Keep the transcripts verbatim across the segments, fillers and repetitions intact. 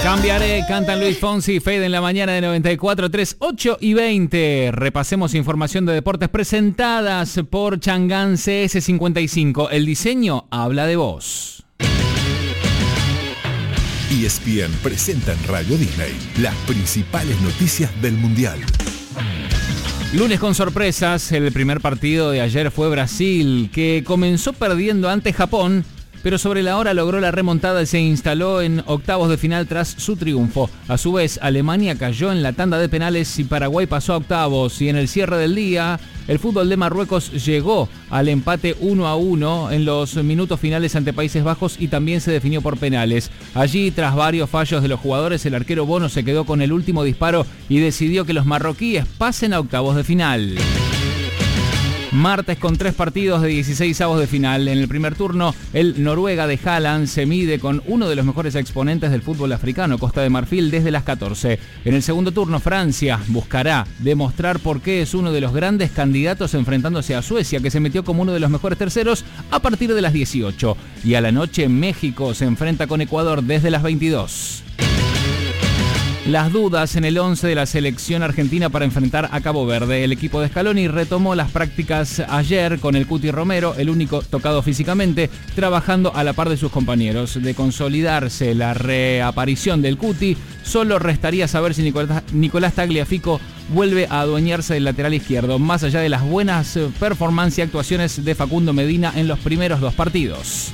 Cambiaré, cantan Luis Fonsi y Fade en la mañana de noventa y cuatro tres, ocho y veinte. Repasemos información de deportes presentadas por Chang'an C S cincuenta y cinco. El diseño habla de vos. E S P N presenta en Radio Disney las principales noticias del Mundial. Lunes con sorpresas. El primer partido de ayer fue Brasil, que comenzó perdiendo ante Japón, pero sobre la hora logró la remontada y se instaló en octavos de final tras su triunfo. A su vez, Alemania cayó en la tanda de penales y Paraguay pasó a octavos. Y en el cierre del día, el fútbol de Marruecos llegó al empate uno a uno en los minutos finales ante Países Bajos y también se definió por penales. Allí, tras varios fallos de los jugadores, el arquero Bono se quedó con el último disparo y decidió que los marroquíes pasen a octavos de final. Martes con tres partidos de dieciséis avos de final. En el primer turno, el Noruega de Haaland se mide con uno de los mejores exponentes del fútbol africano, Costa de Marfil, desde las catorce. En el segundo turno, Francia buscará demostrar por qué es uno de los grandes candidatos enfrentándose a Suecia, que se metió como uno de los mejores terceros a partir de las dieciocho. Y a la noche, México se enfrenta con Ecuador desde las veintidós. Las dudas en el once de la selección argentina para enfrentar a Cabo Verde. El equipo de Scaloni retomó las prácticas ayer con el Cuti Romero, el único tocado físicamente, trabajando a la par de sus compañeros. De consolidarse la reaparición del Cuti, solo restaría saber si Nicolás, Nicolás Tagliafico vuelve a adueñarse del lateral izquierdo, más allá de las buenas performances y actuaciones de Facundo Medina en los primeros dos partidos.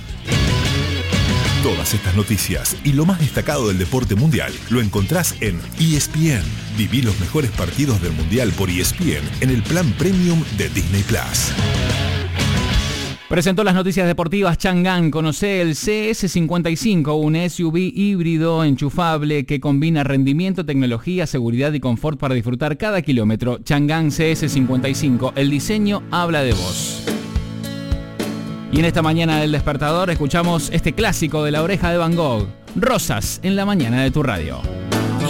Todas estas noticias y lo más destacado del deporte mundial lo encontrás en E S P N. Viví los mejores partidos del mundial por E S P N en el plan premium de Disney Plus. Presentó las noticias deportivas Chang'an. Conocé el C S cincuenta y cinco, un S U V híbrido enchufable que combina rendimiento, tecnología, seguridad y confort para disfrutar cada kilómetro. Chang'an C S cincuenta y cinco. El diseño habla de vos. Y en esta mañana del despertador escuchamos este clásico de La Oreja de Van Gogh, Rosas en la mañana de tu radio.